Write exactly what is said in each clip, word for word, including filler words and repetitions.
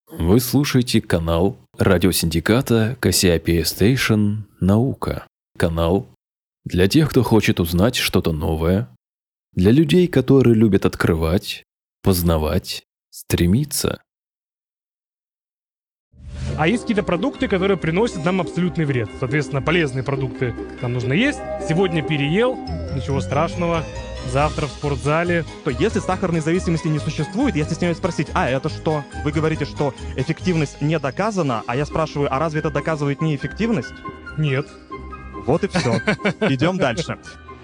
Вы слушаете канал радиосиндиката Кассиопея Station «Наука». Канал для тех, кто хочет узнать что-то новое, для людей, которые любят открывать, познавать, стремиться. А есть какие-то продукты, которые приносят нам абсолютный вред. Соответственно, полезные продукты нам нужно есть. Сегодня переел, ничего страшного. Завтра в спортзале. То если сахарной зависимости не существует, я стесняюсь спросить, а это что? Вы говорите, что эффективность не доказана, а я спрашиваю, а разве это доказывает неэффективность? Нет. Вот и все. Идем дальше.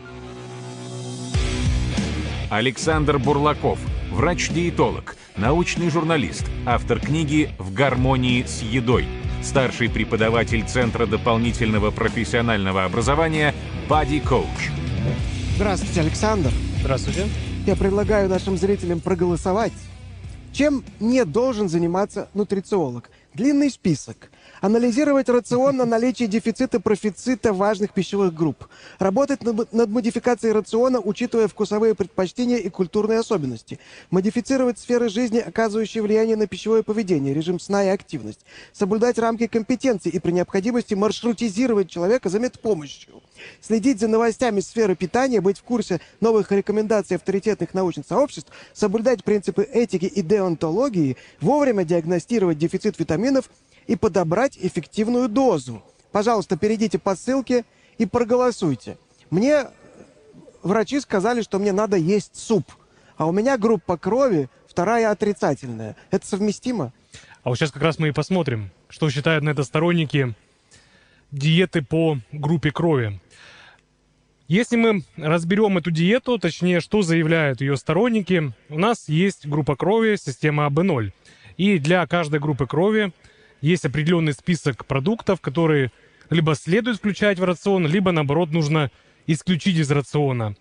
Александр Бурлаков, врач-диетолог, научный журналист, автор книги «В гармонии с едой», старший преподаватель Центра дополнительного профессионального образования Body Coach. Здравствуйте, Александр. Здравствуйте. Я предлагаю нашим зрителям проголосовать. Чем не должен заниматься нутрициолог? Длинный список. Анализировать рацион на наличие дефицита профицита важных пищевых групп. Работать над, над модификацией рациона, учитывая вкусовые предпочтения и культурные особенности. Модифицировать сферы жизни, оказывающие влияние на пищевое поведение, режим сна и активность. Соблюдать рамки компетенций и при необходимости маршрутизировать человека за медпомощью. Следить за новостями сферы питания, быть в курсе новых рекомендаций авторитетных научных сообществ, соблюдать принципы этики и деонтологии, вовремя диагностировать дефицит витаминов и подобрать эффективную дозу. Пожалуйста, перейдите по ссылке и проголосуйте. Мне врачи сказали, что мне надо есть суп, а у меня группа крови вторая отрицательная. Это совместимо? А вот сейчас как раз мы и посмотрим, что считают на это сторонники диеты по группе крови. Если мы разберем эту диету, точнее, что заявляют ее сторонники, у нас есть группа крови, система А Б ноль. И для каждой группы крови есть определенный список продуктов, которые либо следует включать в рацион, либо, наоборот, нужно исключить из рациона.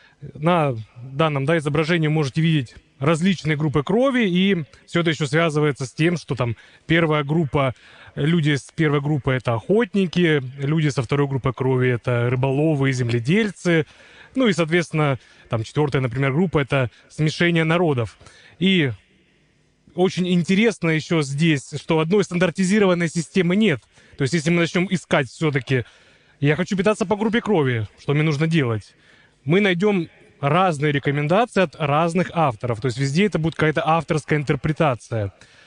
На данном да, изображении можете видеть различные группы крови, и все это еще связывается с тем, что там первая группа, люди с первой группы — это охотники, люди со второй группой крови — это рыболовы и земледельцы, ну и, соответственно, там четвертая, например, группа — это смешение народов. И очень интересно еще здесь, что одной стандартизированной системы нет. То есть, если мы начнем искать все-таки, я хочу питаться по группе крови, что мне нужно делать? Мы найдем разные рекомендации от разных авторов. То есть, везде это будет какая-то авторская интерпретация.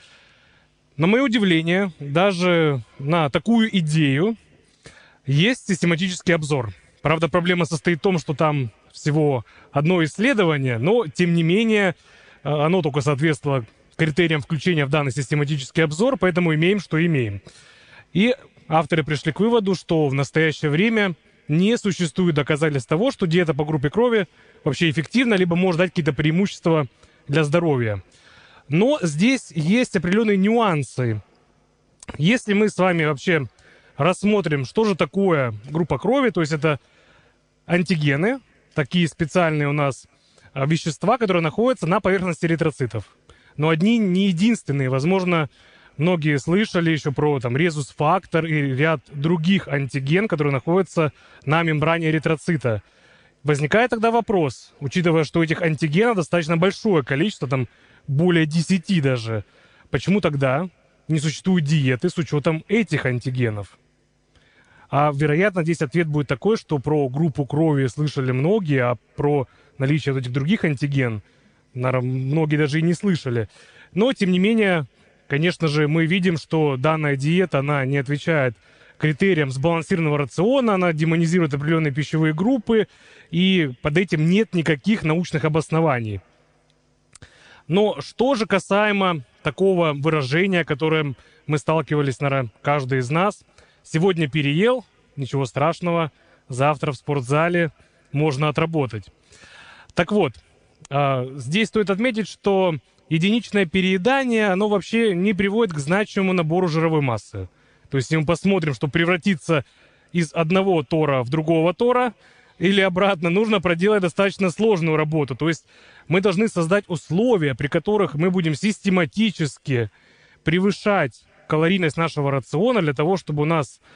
На мое удивление, даже на такую идею есть систематический обзор. Правда, проблема состоит в том, что там всего одно исследование, но, тем не менее, оно только соответствовало критериям включения в данный систематический обзор, поэтому имеем, что имеем. И авторы пришли к выводу, что в настоящее время не существует доказательств того, что диета по группе крови вообще эффективна, либо может дать какие-то преимущества для здоровья. Но здесь есть определенные нюансы. Если мы с вами вообще рассмотрим, что же такое группа крови, то есть это антигены, такие специальные у нас вещества, которые находятся на поверхности эритроцитов. Но одни не единственные. Возможно, многие слышали еще про там резус-фактор и ряд других антиген, которые находятся на мембране эритроцита. Возникает тогда вопрос, учитывая, что этих антигенов достаточно большое количество, там более десяти даже, почему тогда не существует диеты с учетом этих антигенов? А, вероятно, здесь ответ будет такой, что про группу крови слышали многие, а про наличие вот этих других антиген наверное, многие даже и не слышали. Но, тем не менее, конечно же, мы видим, что данная диета, она не отвечает критериям сбалансированного рациона, она демонизирует определенные пищевые группы, и под этим нет никаких научных обоснований. Но что же касаемо такого выражения, которым мы сталкивались, наверное, каждый из нас: сегодня переел, ничего страшного, завтра в спортзале можно отработать. Так вот, здесь стоит отметить, что единичное переедание, оно вообще не приводит к значимому набору жировой массы. То есть, если мы посмотрим, что превратиться из одного тора в другого тора или обратно, нужно проделать достаточно сложную работу. То есть, мы должны создать условия, при которых мы будем систематически превышать калорийность нашего рациона для того, чтобы у нас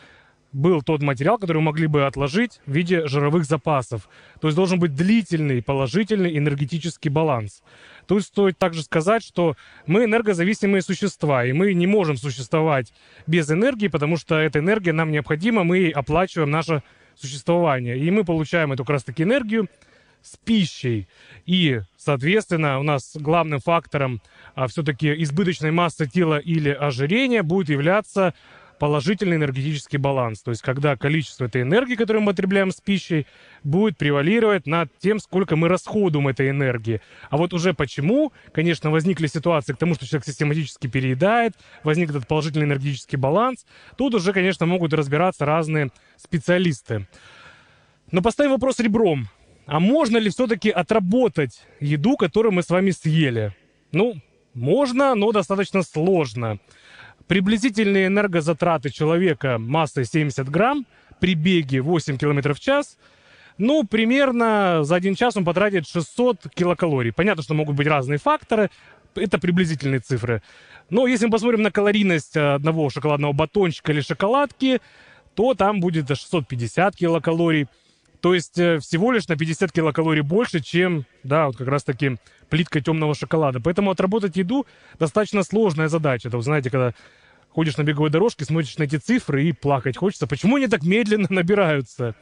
был тот материал, который мы могли бы отложить в виде жировых запасов. То есть должен быть длительный положительный энергетический баланс. То есть стоит также сказать, что мы энергозависимые существа, и мы не можем существовать без энергии, потому что эта энергия нам необходима, мы ей оплачиваем наше существование. И мы получаем эту как раз таки энергию с пищей. И, соответственно, у нас главным фактором а, все-таки избыточной массы тела или ожирения будет являться положительный энергетический баланс. То есть, когда количество этой энергии, которую мы потребляем с пищей, будет превалировать над тем, сколько мы расходуем этой энергии. А вот уже почему, конечно, возникли ситуации к тому, что человек систематически переедает, возник этот положительный энергетический баланс, тут уже, конечно, могут разбираться разные специалисты. Но поставим вопрос ребром. А можно ли все-таки отработать еду, которую мы с вами съели? Ну, можно, но достаточно сложно. Приблизительные энергозатраты человека массой семьдесят грамм при беге восемь километров в час, ну, примерно за один час он потратит шестьсот килокалорий. Понятно, что могут быть разные факторы, это приблизительные цифры. Но если мы посмотрим на калорийность одного шоколадного батончика или шоколадки, то там будет шестьсот пятьдесят килокалорий. То есть всего лишь на пятьдесят килокалорий больше, чем, да, вот как раз-таки плитка темного шоколада. Поэтому отработать еду достаточно сложная задача. Это, вы знаете, когда ходишь на беговой дорожке, смотришь на эти цифры и плакать хочется. Почему они так медленно набираются?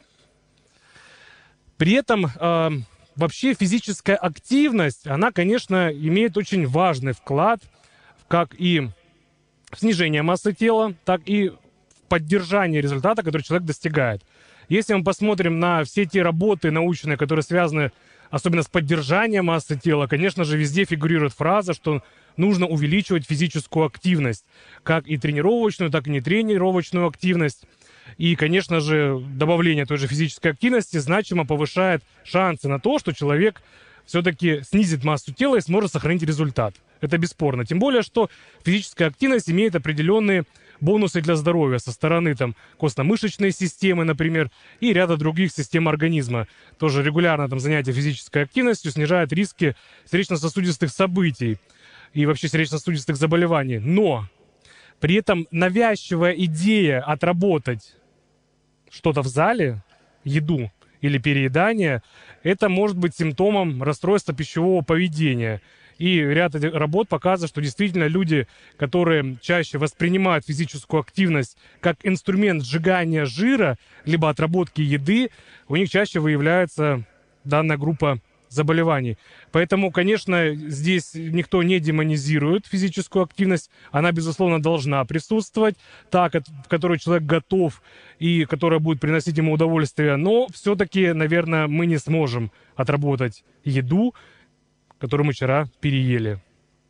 При этом э, вообще физическая активность, она, конечно, имеет очень важный вклад как и в снижение массы тела, так и в поддержание результата, который человек достигает. Если мы посмотрим на все те работы научные, которые связаны особенно с поддержанием массы тела, конечно же, везде фигурирует фраза, что нужно увеличивать физическую активность, как и тренировочную, так и нетренировочную активность. И, конечно же, добавление той же физической активности значимо повышает шансы на то, что человек все-таки снизит массу тела и сможет сохранить результат. Это бесспорно. Тем более, что физическая активность имеет определенные бонусы для здоровья со стороны там костно-мышечной системы, например, и ряда других систем организма. Тоже регулярно там занятие физической активностью снижает риски сердечно-сосудистых событий и вообще сердечно-сосудистых заболеваний. Но при этом навязчивая идея отработать что-то в зале, еду или переедание, это может быть симптомом расстройства пищевого поведения. И ряд работ показывает, что действительно люди, которые чаще воспринимают физическую активность как инструмент сжигания жира, либо отработки еды, у них чаще выявляется данная группа заболеваний. Поэтому, конечно, здесь никто не демонизирует физическую активность. Она, безусловно, должна присутствовать, та, в которую человек готов и которая будет приносить ему удовольствие. Но все-таки, наверное, мы не сможем отработать еду, которую мы вчера переели.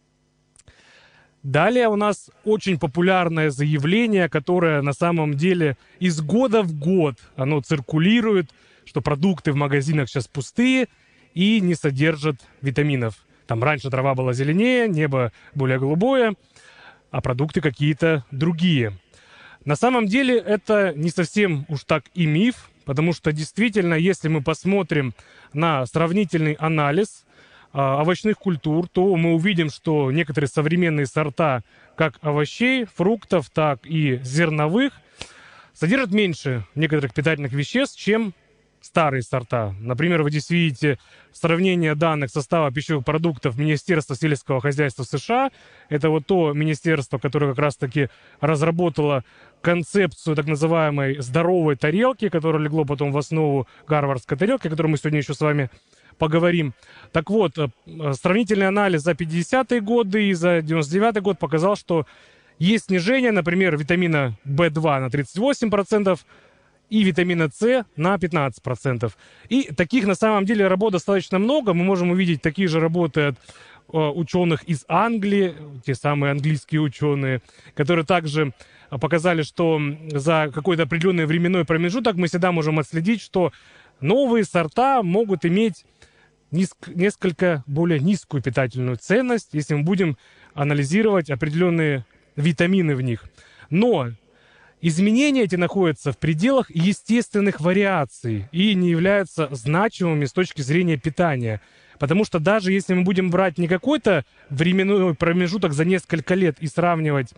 Далее у нас очень популярное заявление, которое на самом деле из года в год оно циркулирует, что продукты в магазинах сейчас пустые и не содержат витаминов. Там раньше трава была зеленее, небо более голубое, а продукты какие-то другие. На самом деле это не совсем уж так и миф, потому что действительно, если мы посмотрим на сравнительный анализ овощных культур, то мы увидим, что некоторые современные сорта как овощей, фруктов, так и зерновых содержат меньше некоторых питательных веществ, чем старые сорта. Например, вы здесь видите сравнение данных состава пищевых продуктов Министерства сельского хозяйства США. Это вот то министерство, которое как раз-таки разработало концепцию так называемой здоровой тарелки, которая легло потом в основу гарвардской тарелки, о которой мы сегодня еще с вами поговорим. Так вот, сравнительный анализ за пятидесятые годы и за девяносто девятый год показал, что есть снижение, например, витамина бэ два на тридцать восемь процентов и витамина С на пятнадцать процентов. И таких на самом деле работ достаточно много. Мы можем увидеть такие же работы от э, ученых из Англии, те самые английские ученые, которые также показали, что за какой-то определенный временной промежуток мы всегда можем отследить, что новые сорта могут иметь Ниск, несколько более низкую питательную ценность, если мы будем анализировать определенные витамины в них. Но изменения эти находятся в пределах естественных вариаций и не являются значимыми с точки зрения питания. Потому что даже если мы будем брать не какой-то временной промежуток за несколько лет и сравнивать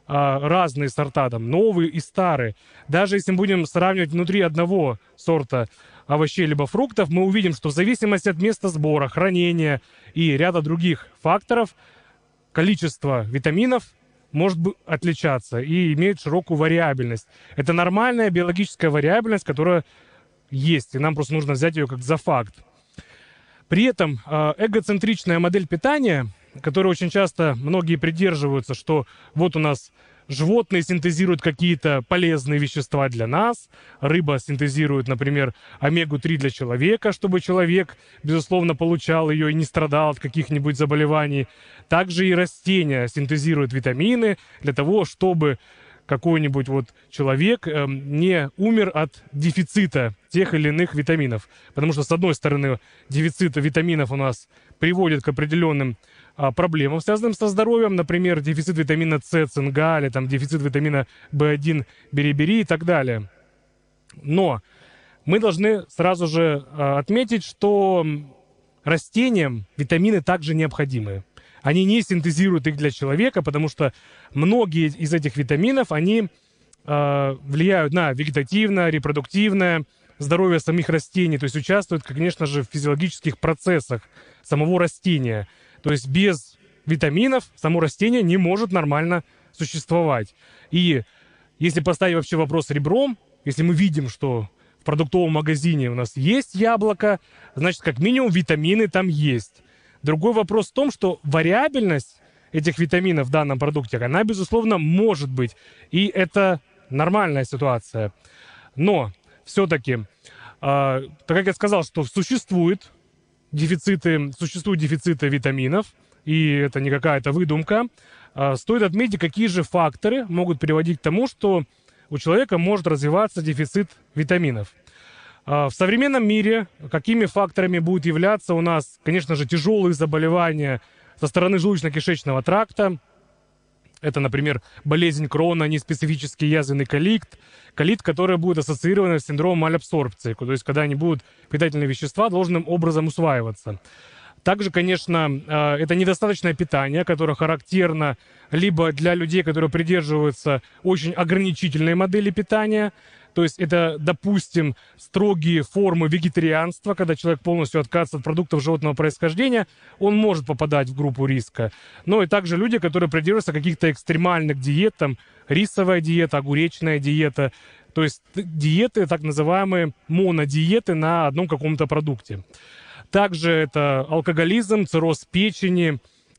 а, разные сорта, там, новые и старые. Даже если мы будем сравнивать внутри одного сорта овощей либо фруктов, мы увидим, что в зависимости от места сбора, хранения и ряда других факторов, количество витаминов может отличаться и имеет широкую вариабельность. Это нормальная биологическая вариабельность, которая есть, и нам просто нужно взять ее как за факт. При этом эгоцентричная модель питания, которой очень часто многие придерживаются, что вот у нас животные синтезируют какие-то полезные вещества для нас, рыба синтезирует, например, омегу три для человека, чтобы человек, безусловно, получал ее и не страдал от каких-нибудь заболеваний. Также и растения синтезируют витамины для того, чтобы какой-нибудь вот человек э, не умер от дефицита тех или иных витаминов. Потому что, с одной стороны, дефицит витаминов у нас приводит к определенным а, проблемам, связанным со здоровьем. Например, дефицит витамина С, цинга, или там, дефицит витамина бэ один, бери-бери и так далее. Но мы должны сразу же а, отметить, что растениям витамины также необходимы. Они не синтезируют их для человека, потому что многие из этих витаминов, они э, влияют на вегетативное, репродуктивное здоровье самих растений, то есть участвуют, конечно же, в физиологических процессах самого растения. То есть без витаминов само растение не может нормально существовать. И если поставить вообще вопрос ребром, если мы видим, что в продуктовом магазине у нас есть яблоко, значит, как минимум витамины там есть. Другой вопрос в том, что вариабельность этих витаминов в данном продукте, она, безусловно, может быть. И это нормальная ситуация. Но все-таки, э, так как я сказал, что существует дефициты, существуют дефициты витаминов, и это не какая-то выдумка, э, стоит отметить, какие же факторы могут приводить к тому, что у человека может развиваться дефицит витаминов. В современном мире какими факторами будут являться у нас, конечно же, тяжелые заболевания со стороны желудочно-кишечного тракта. Это, например, болезнь Крона, неспецифический язвенный колит, колит, который будет ассоциирован с синдромом малабсорбции, то есть когда они будут питательные вещества должным образом усваиваться. Также, конечно, это недостаточное питание, которое характерно либо для людей, которые придерживаются очень ограничительной модели питания. То есть это, допустим, строгие формы вегетарианства, когда человек полностью отказывается от продуктов животного происхождения, он может попадать в группу риска. Но и также люди, которые придерживаются каких-то экстремальных диет, там рисовая диета, огуречная диета, то есть диеты, так называемые монодиеты на одном каком-то продукте. Также это алкоголизм, цирроз печени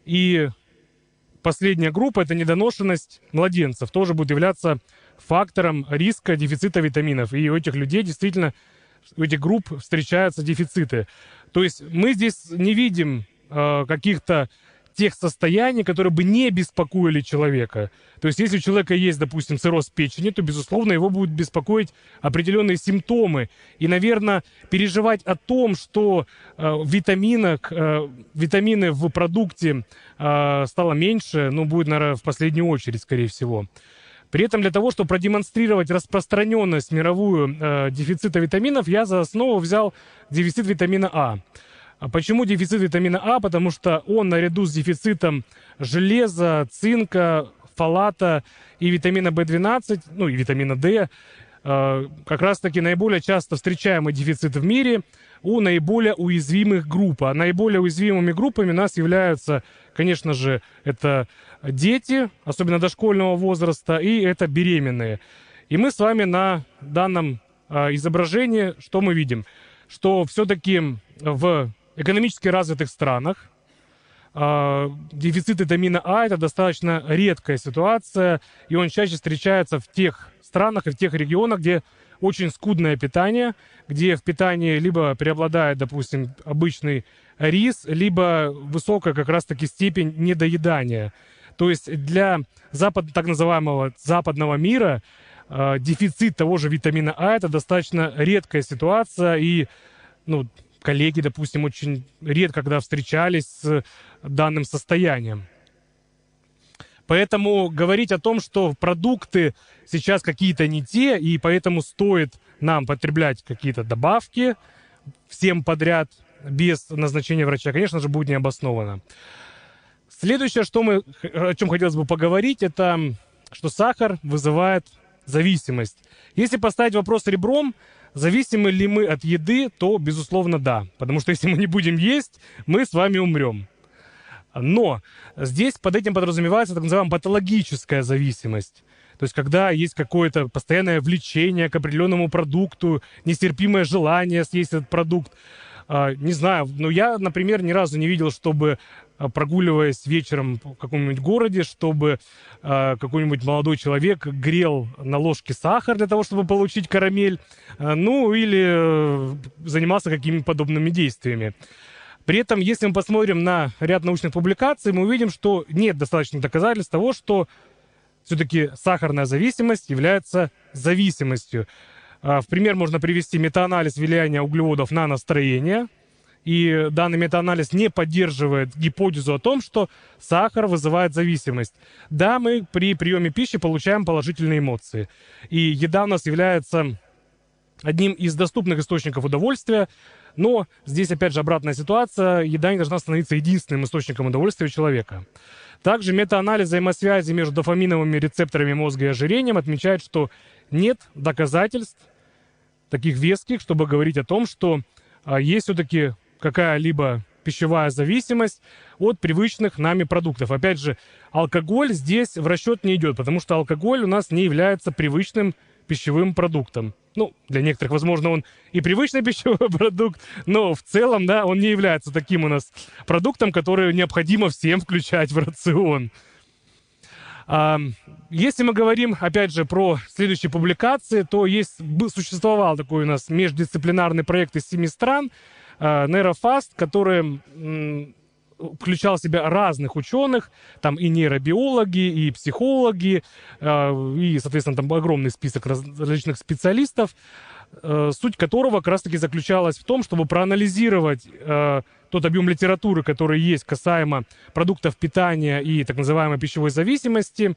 и последняя группа – это недоношенность младенцев, тоже будет являться фактором риска дефицита витаминов. И у этих людей действительно, у этих групп встречаются дефициты. То есть мы здесь не видим э, каких-то тех состояний, которые бы не беспокоили человека. То есть если у человека есть, допустим, цирроз печени, то, безусловно, его будут беспокоить определенные симптомы. И, наверное, переживать о том, что э, витаминок, э, витамины в продукте э, стало меньше, ну, будет, наверное, в последнюю очередь, скорее всего. При этом для того, чтобы продемонстрировать распространенность мировую э, дефицита витаминов, я за основу взял дефицит витамина А. Почему дефицит витамина А? Потому что он наряду с дефицитом железа, цинка, фолата и витамина бэ двенадцать, ну и витамина D, э, как раз-таки наиболее часто встречаемый дефицит в мире у наиболее уязвимых групп. А наиболее уязвимыми группами у нас являются, конечно же, это дети, особенно дошкольного возраста, и это беременные. И мы с вами на данном э, изображении, что мы видим? Что все-таки в экономически развитых странах э, дефицит витамина А – это достаточно редкая ситуация, и он чаще встречается в тех странах и в тех регионах, где очень скудное питание, где в питании либо преобладает, допустим, обычный рис, либо высокая как раз-таки степень недоедания. То есть для запад, так называемого западного мира э, дефицит того же витамина А – это достаточно редкая ситуация, и ну, коллеги, допустим, очень редко когда встречались с данным состоянием. Поэтому говорить о том, что продукты сейчас какие-то не те, и поэтому стоит нам потреблять какие-то добавки всем подряд без назначения врача, конечно же, будет необоснованно. Следующее, что мы, о чем хотелось бы поговорить, это что сахар вызывает зависимость. Если поставить вопрос ребром, зависимы ли мы от еды, то, безусловно, да. Потому что если мы не будем есть, мы с вами умрем. Но здесь под этим подразумевается так называемая патологическая зависимость. То есть, когда есть какое-то постоянное влечение к определенному продукту, нестерпимое желание съесть этот продукт. Не знаю, но я, например, ни разу не видел, чтобы, прогуливаясь вечером в каком-нибудь городе, чтобы какой-нибудь молодой человек грел на ложке сахар для того, чтобы получить карамель, ну или занимался какими-то подобными действиями. При этом, если мы посмотрим на ряд научных публикаций, мы увидим, что нет достаточных доказательств того, что все-таки сахарная зависимость является зависимостью. В пример можно привести метаанализ влияния углеводов на настроение. И данный метаанализ не поддерживает гипотезу о том, что сахар вызывает зависимость. Да, мы при приеме пищи получаем положительные эмоции. И еда у нас является одним из доступных источников удовольствия. Но здесь, опять же, обратная ситуация. Еда не должна становиться единственным источником удовольствия у человека. Также метаанализ взаимосвязи между дофаминовыми рецепторами мозга и ожирением отмечает, что нет доказательств таких веских, чтобы говорить о том, что а, есть все-таки какая-либо пищевая зависимость от привычных нами продуктов. Опять же, алкоголь здесь в расчет не идет, потому что алкоголь у нас не является привычным пищевым продуктом. Ну, для некоторых, возможно, он и привычный пищевой продукт, но в целом, да, он не является таким у нас продуктом, который необходимо всем включать в рацион. Если мы говорим, опять же, про следующие публикации, то есть, существовал такой у нас междисциплинарный проект из семи стран, NeuroFast, который включал в себя разных ученых, там и нейробиологи, и психологи, и, соответственно, там огромный список различных специалистов, суть которого как раз-таки заключалась в том, чтобы проанализировать тот объем литературы, который есть касаемо продуктов питания и так называемой пищевой зависимости,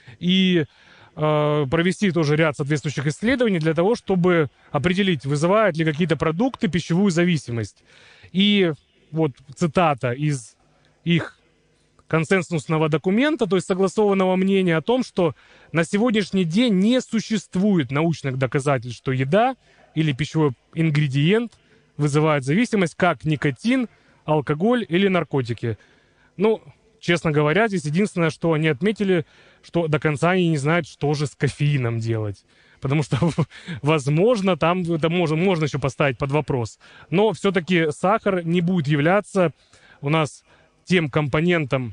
и э, провести тоже ряд соответствующих исследований для того, чтобы определить, вызывают ли какие-то продукты пищевую зависимость. И вот цитата из их консенсусного документа, то есть согласованного мнения о том, что на сегодняшний день не существует научных доказательств, что еда или пищевой ингредиент вызывает зависимость, как никотин, алкоголь или наркотики. Ну, честно говоря, здесь единственное, что они отметили, что до конца они не знают, что же с кофеином делать. Потому что, возможно, там это можно, можно еще поставить под вопрос. Но все-таки сахар не будет являться у нас тем компонентом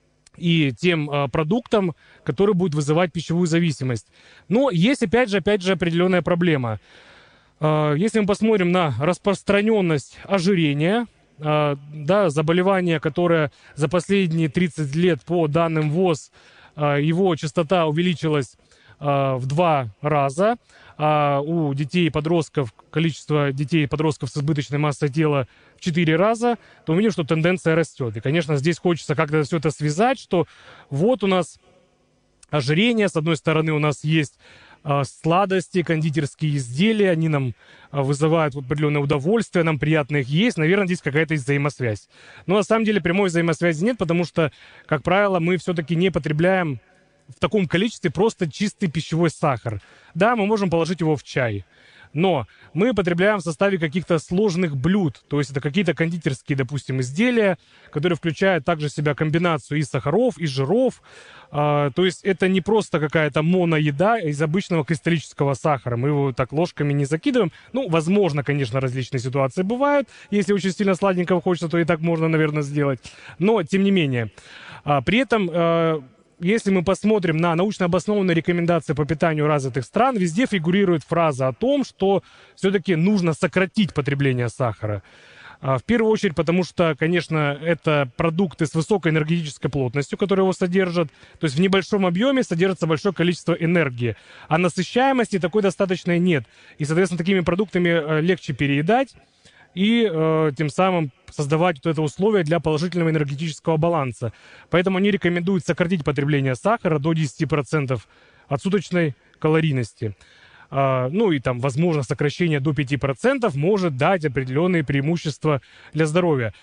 и тем э, продуктом, который будет вызывать пищевую зависимость. Но есть, опять же, опять же, определенная проблема. Э, если мы посмотрим на распространенность ожирения, э, да, заболевание, которое за последние тридцать лет, по данным ВОЗ, э, его частота увеличилась в два раза, а у детей и подростков, количество детей и подростков с избыточной массой тела в четыре раза, то мы видим, что тенденция растет. И, конечно, здесь хочется как-то все это связать, что вот у нас ожирение, с одной стороны у нас есть а, сладости, кондитерские изделия, они нам а, вызывают определенное удовольствие, нам приятно их есть, наверное, здесь какая-то взаимосвязь. Но на самом деле прямой взаимосвязи нет, потому что, как правило, мы все-таки не потребляем в таком количестве просто чистый пищевой сахар. Да, мы можем положить его в чай, но мы потребляем в составе каких-то сложных блюд, то есть это какие-то кондитерские, допустим, изделия, которые включают также в себя комбинацию из сахаров, из жиров, а, то есть это не просто какая-то моноеда из обычного кристаллического сахара, мы его так ложками не закидываем. Ну, возможно, конечно, различные ситуации бывают, если очень сильно сладенького хочется, то и так можно, наверное, сделать, но тем не менее. А, при этом а, если мы посмотрим на научно обоснованные рекомендации по питанию развитых стран, везде фигурирует фраза о том, что все-таки нужно сократить потребление сахара. В первую очередь, потому что, конечно, это продукты с высокой энергетической плотностью, которые его содержат. То есть в небольшом объеме содержится большое количество энергии. А насыщаемости такой достаточной нет. И, соответственно, такими продуктами легче переедать и э, тем самым создавать вот это условие для положительного энергетического баланса. Поэтому они рекомендуют сократить потребление сахара до десяти процентов от суточной калорийности. Э, ну и там, возможно, сокращение до пяти процентов может дать определенные преимущества для здоровья.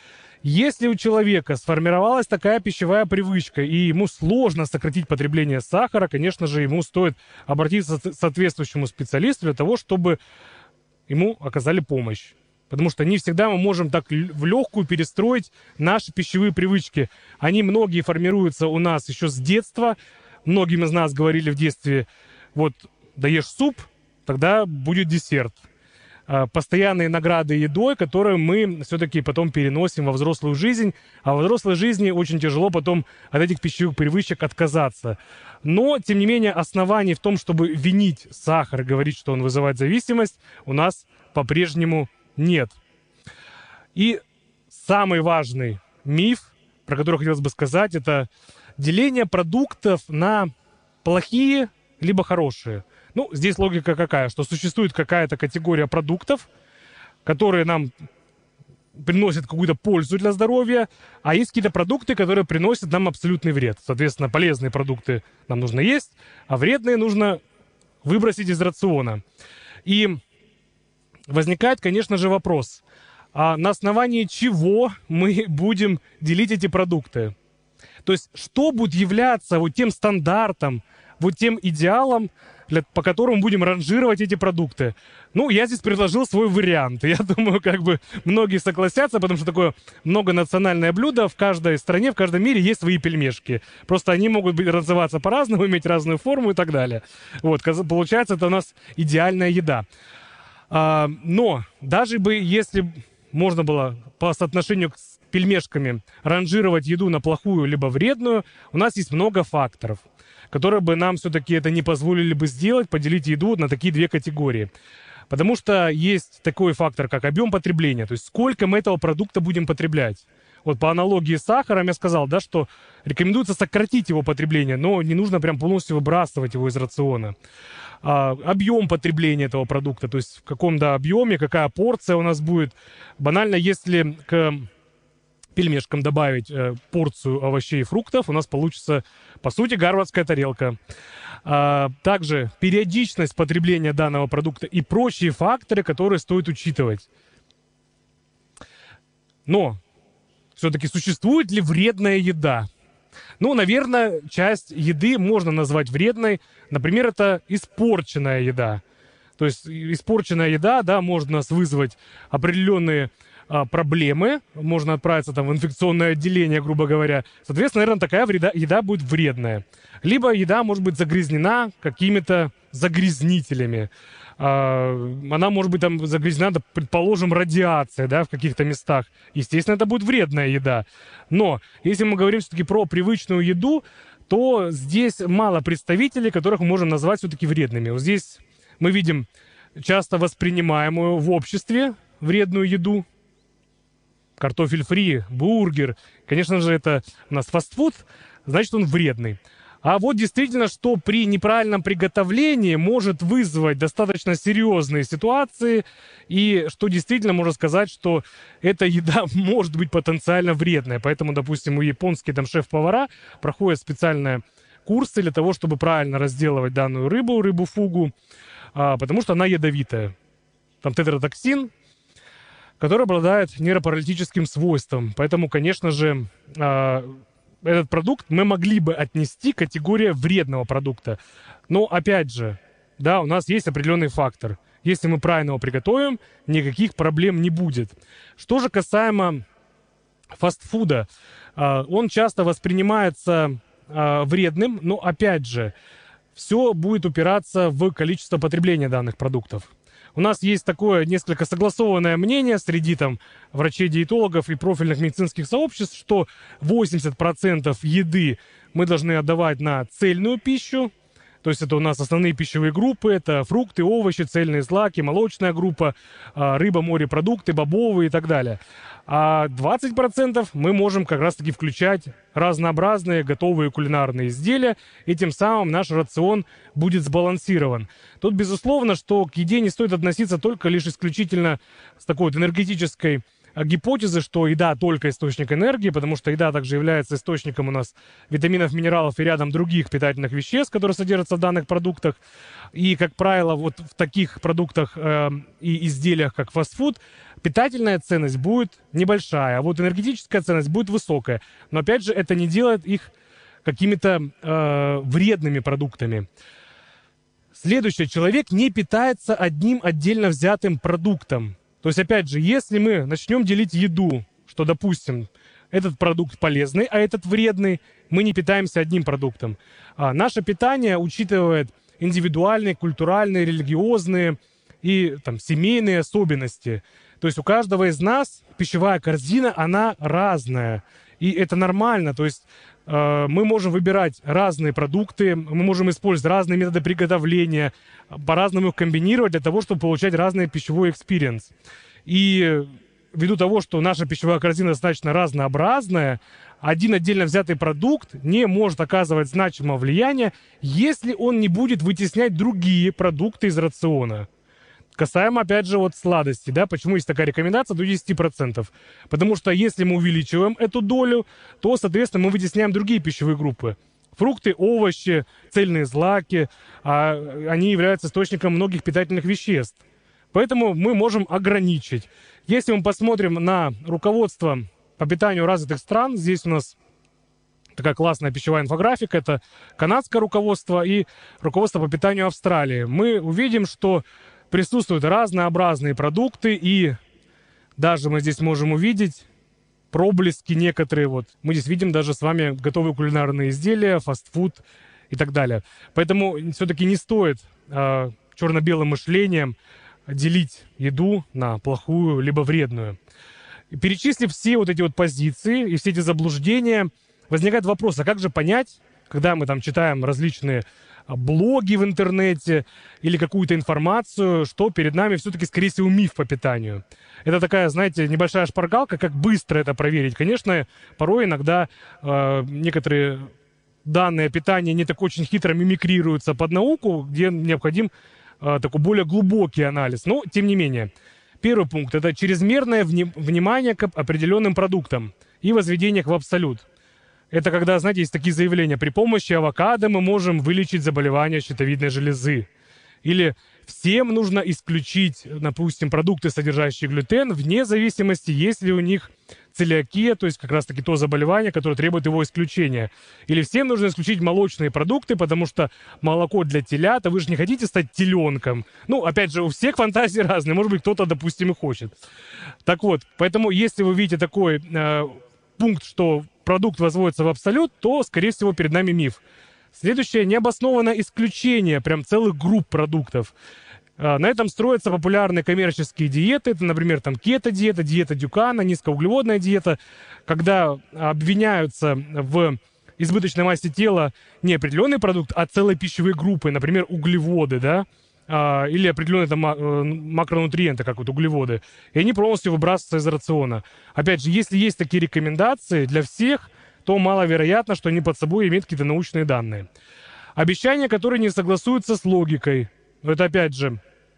Если у человека сформировалась такая пищевая привычка, и ему сложно сократить потребление сахара, конечно же, ему стоит обратиться к соответствующему специалисту для того, чтобы ему оказали помощь. Потому что не всегда мы можем так в легкую перестроить наши пищевые привычки. Они многие формируются у нас еще с детства. Многим из нас говорили в детстве, вот даешь суп, тогда будет десерт. Постоянные награды едой, которые мы все-таки потом переносим во взрослую жизнь. А во взрослой жизни очень тяжело потом от этих пищевых привычек отказаться. Но, тем не менее, оснований в том, чтобы винить сахар и говорить, что он вызывает зависимость, у нас по-прежнему нет. И самый важный миф, про который хотелось бы сказать, это деление продуктов на плохие либо хорошие. Ну, здесь логика какая, что существует какая-то категория продуктов, которые нам приносят какую-то пользу для здоровья, а есть какие-то продукты, которые приносят нам абсолютный вред. Соответственно, полезные продукты нам нужно есть, а вредные нужно выбросить из рациона. И возникает, конечно же, вопрос, а на основании чего мы будем делить эти продукты? То есть, что будет являться вот тем стандартом, вот тем идеалом, для, по которому будем ранжировать эти продукты? Ну, я здесь предложил свой вариант. Я думаю, как бы многие согласятся, потому что такое многонациональное блюдо. В каждой стране, в каждом мире есть свои пельмешки. Просто они могут быть, называться по-разному, иметь разную форму и так далее. Вот, получается, это у нас идеальная еда. А, но даже бы, если можно было по соотношению с пельмешками ранжировать еду на плохую либо вредную, у нас есть много факторов, которые бы нам все-таки это не позволили бы сделать, поделить еду на такие две категории. Потому что есть такой фактор, как объем потребления, то есть сколько мы этого продукта будем потреблять. Вот по аналогии с сахаром я сказал, да, что рекомендуется сократить его потребление, но не нужно прям полностью выбрасывать его из рациона. А, объем потребления этого продукта, то есть в каком да, объеме, какая порция у нас будет. Банально, если к пельмешкам добавить э, порцию овощей и фруктов, у нас получится, по сути, гарвардская тарелка. А, также периодичность потребления данного продукта и прочие факторы, которые стоит учитывать. Но все-таки существует ли вредная еда? Ну, наверное, часть еды можно назвать вредной. Например, это испорченная еда. То есть испорченная еда, да, может нас вызвать определенные а, проблемы. Можно отправиться там в инфекционное отделение, грубо говоря. Соответственно, наверное, такая вреда, еда будет вредная. Либо еда может быть загрязнена какими-то загрязнителями. А, она может быть там загрязнена, да, предположим, радиацией, да, в каких-то местах. Естественно, это будет вредная еда. Но если мы говорим все-таки про привычную еду, то здесь мало представителей, которых мы можем назвать все-таки вредными. Вот здесь мы видим часто воспринимаемую в обществе вредную еду. Картофель фри, бургер. Конечно же, это у нас фастфуд, значит, он вредный. А вот действительно, что при неправильном приготовлении может вызвать достаточно серьезные ситуации, и что действительно можно сказать, что эта еда может быть потенциально вредная. Поэтому, допустим, у японские там шеф-повара проходят специальные курсы для того, чтобы правильно разделывать данную рыбу, рыбу-фугу, а, потому что она ядовитая. Там тетротоксин, который обладает нейропаралитическим свойством. Поэтому, конечно же, а, этот продукт мы могли бы отнести к категории вредного продукта. Но, опять же, да, у нас есть определенный фактор. Если мы правильно его приготовим, никаких проблем не будет. Что же касаемо фастфуда, он часто воспринимается вредным, но, опять же, все будет упираться в количество потребления данных продуктов. У нас есть такое несколько согласованное мнение среди там врачей-диетологов и профильных медицинских сообществ, что восемьдесят процентов еды мы должны отдавать на цельную пищу. То есть это у нас основные пищевые группы, это фрукты, овощи, цельные злаки, молочная группа, рыба, морепродукты, бобовые и так далее. А двадцать процентов мы можем как раз-таки включать разнообразные готовые кулинарные изделия, и тем самым наш рацион будет сбалансирован. Тут, безусловно, что к еде не стоит относиться только лишь исключительно с такой вот энергетической гипотезы, что еда только источник энергии, потому что еда также является источником у нас витаминов, минералов и рядом других питательных веществ, которые содержатся в данных продуктах. И, как правило, вот в таких продуктах э, и изделиях, как фастфуд, питательная ценность будет небольшая, а вот энергетическая ценность будет высокая. Но, опять же, это не делает их какими-то э, вредными продуктами. Следующее. Человек не питается одним отдельно взятым продуктом. То есть, опять же, если мы начнем делить еду, что, допустим, этот продукт полезный, а этот вредный, мы не питаемся одним продуктом. А наше питание учитывает индивидуальные, культуральные, религиозные и там, семейные особенности. То есть у каждого из нас пищевая корзина, она разная. И это нормально. То есть э, мы можем выбирать разные продукты, мы можем использовать разные методы приготовления, по-разному их комбинировать для того, чтобы получать разный пищевой экспириенс. И ввиду того, что наша пищевая корзина достаточно разнообразная, один отдельно взятый продукт не может оказывать значимого влияния, если он не будет вытеснять другие продукты из рациона. Касаемо, опять же, вот сладостей, да, почему есть такая рекомендация до десяти процентов? Потому что если мы увеличиваем эту долю, то, соответственно, мы вытесняем другие пищевые группы. Фрукты, овощи, цельные злаки, а, они являются источником многих питательных веществ. Поэтому мы можем ограничить. Если мы посмотрим на руководство по питанию развитых стран, здесь у нас такая классная пищевая инфографика, это канадское руководство и руководство по питанию Австралии. Мы увидим, что присутствуют разнообразные продукты, и даже мы здесь можем увидеть проблески некоторые. Вот. Мы здесь видим даже с вами готовые кулинарные изделия, фастфуд и так далее. Поэтому все-таки не стоит э, черно-белым мышлением делить еду на плохую либо вредную. Перечислив все вот эти вот позиции и все эти заблуждения, возникает вопрос, а как же понять, когда мы там читаем различные блоги в интернете или какую-то информацию, что перед нами все-таки, скорее всего, миф по питанию. Это такая, знаете, небольшая шпаргалка, как быстро это проверить. Конечно, порой иногда э, некоторые данные питания не так очень хитро мимикрируются под науку, где необходим э, такой более глубокий анализ. Но, тем не менее, первый пункт – это чрезмерное вни- внимание к определенным продуктам и возведение их в абсолют. Это когда, знаете, есть такие заявления, при помощи авокадо мы можем вылечить заболевание щитовидной железы. Или всем нужно исключить, допустим, продукты, содержащие глютен, вне зависимости, есть ли у них целиакия, то есть как раз-таки то заболевание, которое требует его исключения. Или всем нужно исключить молочные продукты, потому что молоко для телят, а вы же не хотите стать теленком. Ну, опять же, у всех фантазии разные, может быть, кто-то, допустим, и хочет. Так вот, поэтому если вы видите такой э, пункт, что продукт возводится в абсолют, то, скорее всего, перед нами миф. Следующее, необоснованное исключение прям целых групп продуктов. На этом строятся популярные коммерческие диеты. Это, например, там кето-диета, диета Дюкана, низкоуглеводная диета, когда обвиняются в избыточной массе тела не определенный продукт, а целые пищевые группы, например, углеводы, да, или определенные там макронутриенты, как вот углеводы, и они полностью выбрасываются из рациона. Опять же, если есть такие рекомендации для всех, то маловероятно, что они под собой имеют какие-то научные данные. Обещания, которые не согласуются с логикой. Это, опять же,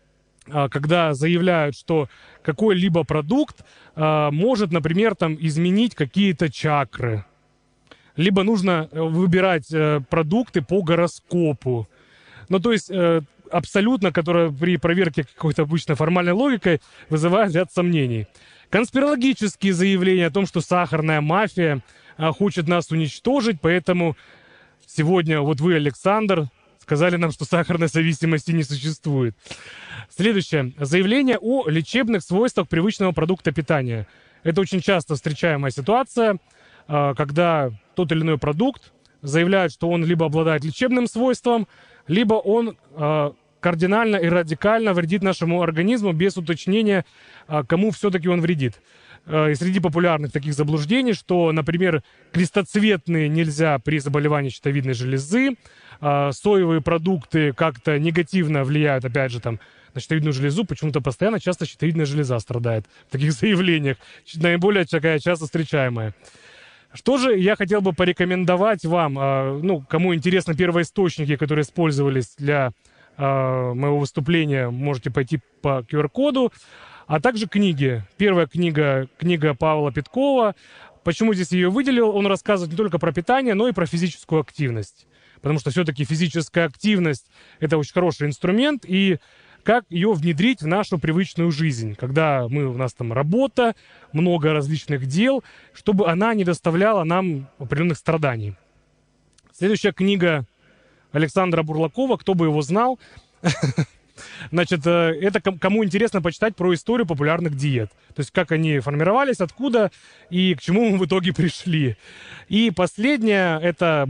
когда заявляют, что какой-либо продукт может, например, там, изменить какие-то чакры. Либо нужно выбирать продукты по гороскопу. Ну, то есть абсолютно, которая при проверке какой-то обычной формальной логикой вызывает ряд сомнений. Конспирологические заявления о том, что сахарная мафия хочет нас уничтожить, поэтому сегодня вот вы, Александр, сказали нам, что сахарной зависимости не существует. Следующее. Заявление о лечебных свойствах привычного продукта питания. Это очень часто встречаемая ситуация, когда тот или иной продукт заявляют, что он либо обладает лечебным свойством, либо он э, кардинально и радикально вредит нашему организму без уточнения, э, кому все-таки он вредит. Э, и среди популярных таких заблуждений, что, например, крестоцветные нельзя при заболевании щитовидной железы, э, соевые продукты как-то негативно влияют, опять же, там, на щитовидную железу, почему-то постоянно часто щитовидная железа страдает в таких заявлениях, наиболее такая часто встречаемая. Что же я хотел бы порекомендовать вам, ну, кому интересны первоисточники, которые использовались для моего выступления, можете пойти по ку ар коду. а также книги. Первая книга, книга Павла Петкова. Почему здесь ее выделил? Он рассказывает не только про питание, но и про физическую активность. Потому что все-таки физическая активность – это очень хороший инструмент, и как ее внедрить в нашу привычную жизнь, когда мы, у нас там работа, много различных дел, чтобы она не доставляла нам определенных страданий. Следующая книга Александра Бурлакова, кто бы его знал. Значит, это кому интересно почитать про историю популярных диет. То есть, как они формировались, откуда и к чему мы в итоге пришли. И последняя – это